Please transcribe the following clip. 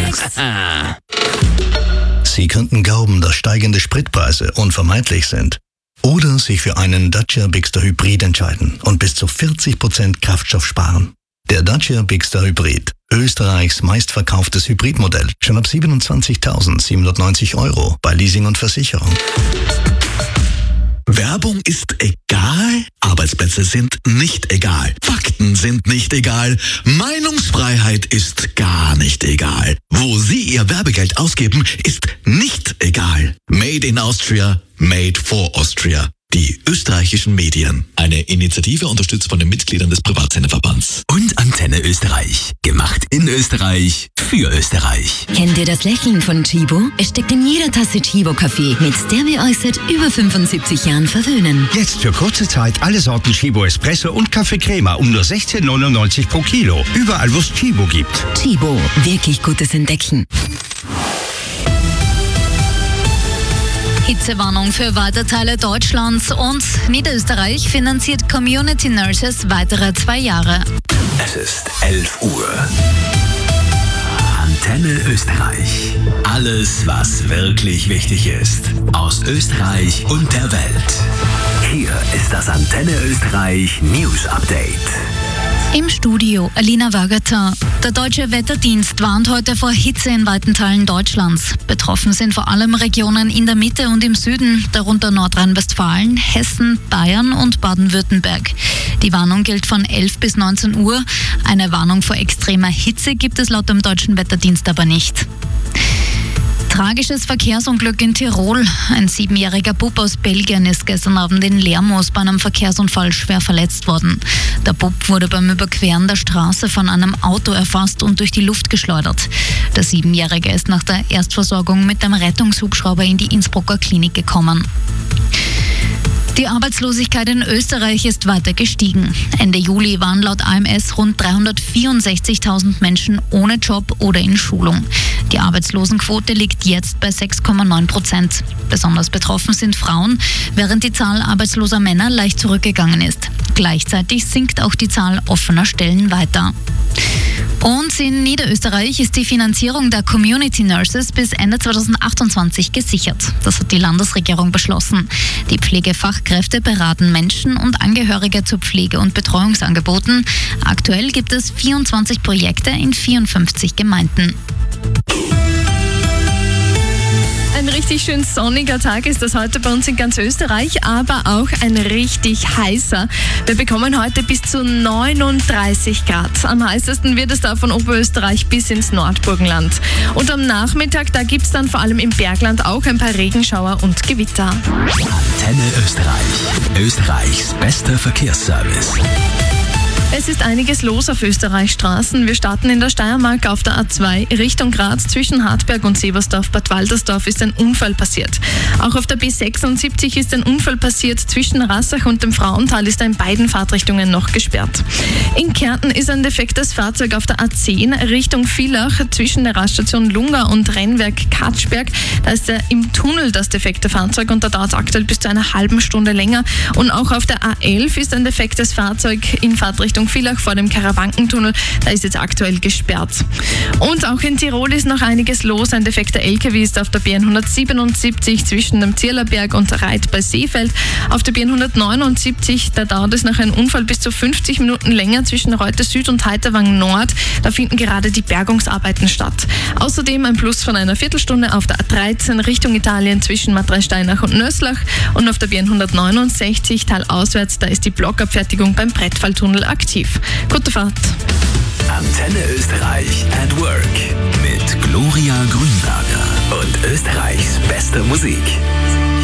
Songs. Sie könnten glauben, dass steigende Spritpreise unvermeidlich sind. Oder sich für einen Dacia Bigster Hybrid entscheiden und bis zu 40% Kraftstoff sparen. Der Dacia Bigster Hybrid, Österreichs meistverkauftes Hybridmodell, schon ab 27.790 € bei Leasing und Versicherung. Werbung ist egal, Arbeitsplätze sind nicht egal, Fakten sind nicht egal, Meinungsfreiheit ist gar nicht egal. Wo Sie Ihr Werbegeld ausgeben, ist nicht egal. Made in Austria, made for Austria. Die österreichischen Medien. Eine Initiative unterstützt von den Mitgliedern des Privatsenderverbands. Und Antenne Österreich. Gemacht in Österreich, für Österreich. Kennt ihr das Lächeln von Chibo? Es steckt in jeder Tasse Chibo-Kaffee, mit der wir euch seit über 75 Jahren verwöhnen. Jetzt für kurze Zeit alle Sorten Chibo Espresso und Kaffee Crema um nur 16,99 pro Kilo. Überall, wo es Chibo gibt. Chibo, wirklich gutes Entdecken. Hitzewarnung für weite Teile Deutschlands und Niederösterreich finanziert Community Nurses weitere 2 Jahre. Es ist 11 Uhr. Antenne Österreich. Alles, was wirklich wichtig ist. Aus Österreich und der Welt. Hier ist das Antenne Österreich News Update. Im Studio Alina Wagater. Der Deutsche Wetterdienst warnt heute vor Hitze in weiten Teilen Deutschlands. Betroffen sind vor allem Regionen in der Mitte und im Süden, darunter Nordrhein-Westfalen, Hessen, Bayern und Baden-Württemberg. Die Warnung gilt von 11 bis 19 Uhr. Eine Warnung vor extremer Hitze gibt es laut dem Deutschen Wetterdienst aber nicht. Tragisches Verkehrsunglück in Tirol. Ein 7-jähriger Bub aus Belgien ist gestern Abend in Lermoos bei einem Verkehrsunfall schwer verletzt worden. Der Bub wurde beim Überqueren der Straße von einem Auto erfasst und durch die Luft geschleudert. Der 7-jährige ist nach der Erstversorgung mit dem Rettungshubschrauber in die Innsbrucker Klinik gekommen. Die Arbeitslosigkeit in Österreich ist weiter gestiegen. Ende Juli waren laut AMS rund 364.000 Menschen ohne Job oder in Schulung. Die Arbeitslosenquote liegt jetzt bei 6,9%. Besonders betroffen sind Frauen, während die Zahl arbeitsloser Männer leicht zurückgegangen ist. Gleichzeitig sinkt auch die Zahl offener Stellen weiter. Und in Niederösterreich ist die Finanzierung der Community Nurses bis Ende 2028 gesichert. Das hat die Landesregierung beschlossen. Die Pflegefachkräfte beraten Menschen und Angehörige zu Pflege- und Betreuungsangeboten. Aktuell gibt es 24 Projekte in 54 Gemeinden. Ein richtig schön sonniger Tag ist das heute bei uns in ganz Österreich, aber auch ein richtig heißer. Wir bekommen heute bis zu 39 Grad. Am heißesten wird es da von Oberösterreich bis ins Nordburgenland. Und am Nachmittag, da gibt es dann vor allem im Bergland auch ein paar Regenschauer und Gewitter. Antenne Österreich. Österreichs bester Verkehrsservice. Es ist einiges los auf Österreichs Straßen. Wir starten in der Steiermark auf der A2 Richtung Graz. Zwischen Hartberg und Sebersdorf-Bad Waltersdorf ist ein Unfall passiert. Auch auf der B76 ist ein Unfall passiert. Zwischen Rassach und dem Frauental ist er in beiden Fahrtrichtungen noch gesperrt. In Kärnten ist ein defektes Fahrzeug auf der A10 Richtung Villach zwischen der Raststation Lunga und Rennwerk Katschberg. Da ist im Tunnel das defekte Fahrzeug und da dauert es aktuell bis zu einer halben Stunde länger. Und auch auf der A11 ist ein defektes Fahrzeug in Fahrtrichtung Villach vor dem Karawankentunnel. Da ist jetzt aktuell gesperrt. Und auch in Tirol ist noch einiges los. Ein defekter LKW ist auf der B177 zwischen dem Zierlerberg und Reit bei Seefeld. Auf der B179, da dauert es nach einem Unfall bis zu 50 Minuten länger zwischen Reute Süd und Heiterwang Nord. Da finden gerade die Bergungsarbeiten statt. Außerdem ein Plus von einer Viertelstunde auf der A13 Richtung Italien zwischen Matrei-Steinach und Nöslach. Und auf der B169 talauswärts, da ist die Blockabfertigung beim Brettfalltunnel aktiv. Gute Fahrt. Antenne Österreich at Work mit Gloria Grünberger und Österreichs bester Musik.